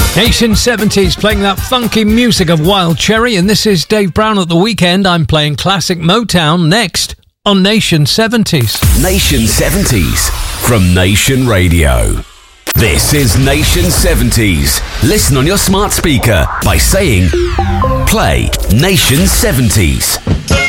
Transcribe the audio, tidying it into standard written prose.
Nation 70s playing that funky music of Wild Cherry, and this is Dave Brown at the weekend. I'm playing classic Motown next on Nation 70s. Nation 70s from Nation Radio. This is Nation 70s. Listen on your smart speaker by saying, play Nation 70s.